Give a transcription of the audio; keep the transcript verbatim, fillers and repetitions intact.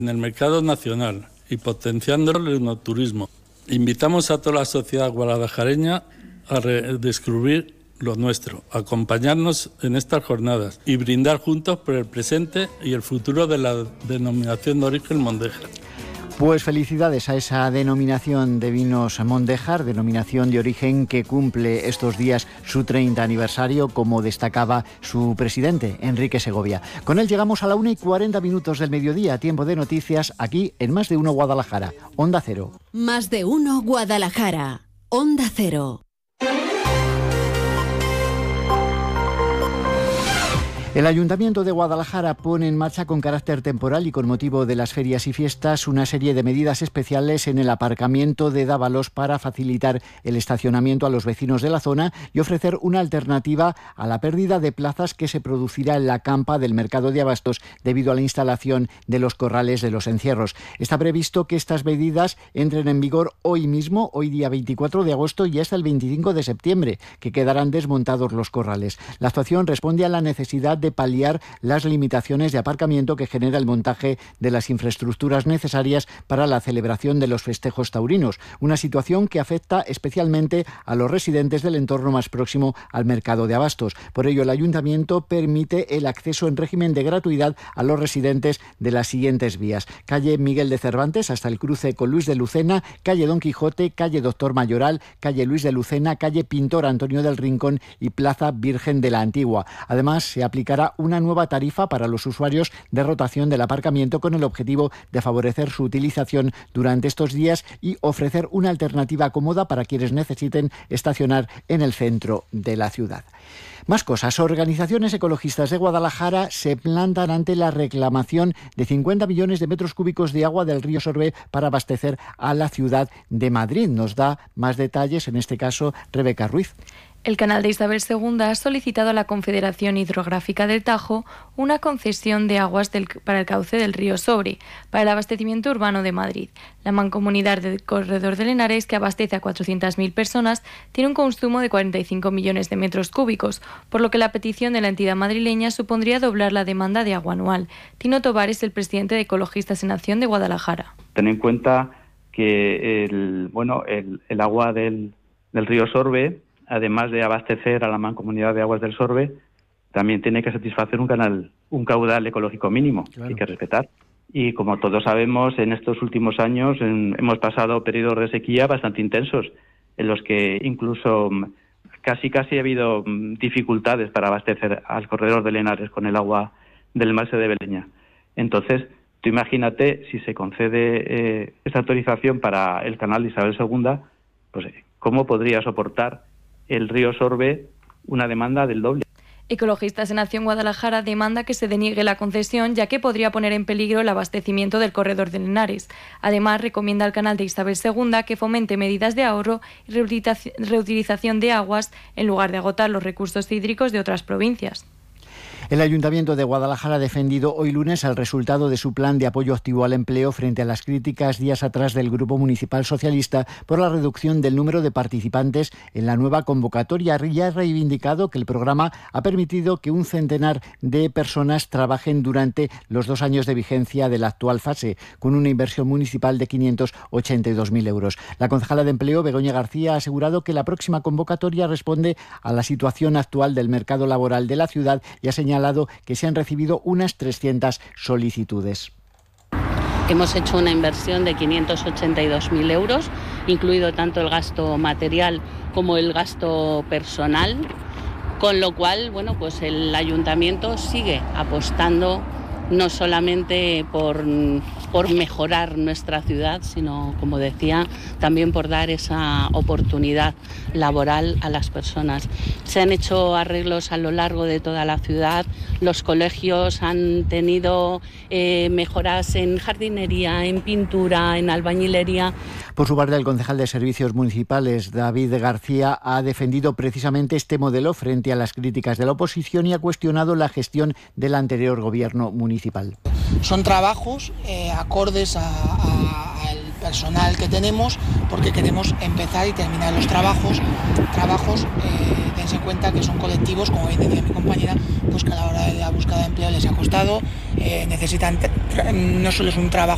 en el mercado nacional y potenciando el enoturismo. Invitamos a toda la sociedad guadalajareña a redescubrir lo nuestro, acompañarnos en estas jornadas y brindar juntos por el presente y el futuro de la denominación de origen Mondéjar. Pues felicidades a esa denominación de vinos Mondéjar, denominación de origen que cumple estos días su treinta aniversario, como destacaba su presidente, Enrique Segovia. Con él llegamos a la una y cuarenta minutos del mediodía, tiempo de noticias, aquí en Más de Uno Guadalajara, Onda Cero. Más de Uno Guadalajara, Onda Cero. El Ayuntamiento de Guadalajara pone en marcha con carácter temporal y con motivo de las ferias y fiestas una serie de medidas especiales en el aparcamiento de Dávalos para facilitar el estacionamiento a los vecinos de la zona y ofrecer una alternativa a la pérdida de plazas que se producirá en la campa del mercado de abastos debido a la instalación de los corrales de los encierros. Está previsto que estas medidas entren en vigor hoy mismo, hoy día veinticuatro de agosto y hasta el veinticinco de septiembre, que quedarán desmontados los corrales. La actuación responde a la necesidad de paliar las limitaciones de aparcamiento que genera el montaje de las infraestructuras necesarias para la celebración de los festejos taurinos, una situación que afecta especialmente a los residentes del entorno más próximo al mercado de abastos. Por ello, el Ayuntamiento permite el acceso en régimen de gratuidad a los residentes de las siguientes vías: calle Miguel de Cervantes hasta el cruce con Luis de Lucena, calle Don Quijote, calle Doctor Mayoral, calle Luis de Lucena, calle Pintor Antonio del Rincón y Plaza Virgen de la Antigua. Además, se aplicará una nueva tarifa para los usuarios de rotación del aparcamiento con el objetivo de favorecer su utilización durante estos días y ofrecer una alternativa cómoda para quienes necesiten estacionar en el centro de la ciudad. Más cosas. Organizaciones ecologistas de Guadalajara se plantan ante la reclamación de cincuenta millones de metros cúbicos de agua del río Sorbe para abastecer a la ciudad de Madrid. Nos da más detalles, en este caso, Rebeca Ruiz. El canal de Isabel segunda ha solicitado a la Confederación Hidrográfica del Tajo una concesión de aguas del, para el cauce del río Sobre, para el abastecimiento urbano de Madrid. La mancomunidad del Corredor del Henares, que abastece a cuatrocientas mil personas, tiene un consumo de cuarenta y cinco millones de metros cúbicos, por lo que la petición de la entidad madrileña supondría doblar la demanda de agua anual. Tino Tobar es el presidente de Ecologistas en Acción de Guadalajara. Ten en cuenta que el, bueno, el, el agua del, del río Sorbe, además de abastecer a la Mancomunidad de Aguas del Sorbe, también tiene que satisfacer un canal, un caudal ecológico mínimo, claro, que hay que respetar. Y como todos sabemos, en estos últimos años en, hemos pasado periodos de sequía bastante intensos, en los que incluso casi casi ha habido dificultades para abastecer al corredor del Henares con el agua del embalse de Beleña. Entonces, tú imagínate, si se concede eh, esta autorización para el canal de Isabel segunda, pues ¿cómo podría soportar el río Sorbe una demanda del doble? Ecologistas en Acción Guadalajara demanda que se deniegue la concesión, ya que podría poner en peligro el abastecimiento del corredor del Henares. Además, recomienda al canal de Isabel segunda que fomente medidas de ahorro y reutilización de aguas en lugar de agotar los recursos hídricos de otras provincias. El Ayuntamiento de Guadalajara ha defendido hoy lunes el resultado de su plan de apoyo activo al empleo frente a las críticas días atrás del Grupo Municipal Socialista por la reducción del número de participantes en la nueva convocatoria. Ya ha reivindicado que el programa ha permitido que un centenar de personas trabajen durante los dos años de vigencia de la actual fase, con una inversión municipal de quinientos ochenta y dos mil euros. La concejala de Empleo, Begoña García, ha asegurado que la próxima convocatoria responde a la situación actual del mercado laboral de la ciudad y ha señalado que se han recibido unas trescientas solicitudes. Hemos hecho una inversión de quinientos ochenta y dos mil euros, incluido tanto el gasto material como el gasto personal, con lo cual, bueno, pues el ayuntamiento sigue apostando no solamente por, por mejorar nuestra ciudad, sino, como decía, también por dar esa oportunidad laboral a las personas. Se han hecho arreglos a lo largo de toda la ciudad, los colegios han tenido eh, mejoras en jardinería, en pintura, en albañilería. Por su parte, el concejal de Servicios Municipales, David García, ha defendido precisamente este modelo frente a las críticas de la oposición y ha cuestionado la gestión del anterior gobierno municipal. Son trabajos eh, acordes a, a, al personal que tenemos, porque queremos empezar y terminar los trabajos. Trabajos, eh, dense cuenta que son colectivos, como bien decía mi compañera, pues que a la hora de la búsqueda de empleo les ha costado, eh, necesitan, no solo es un trabajo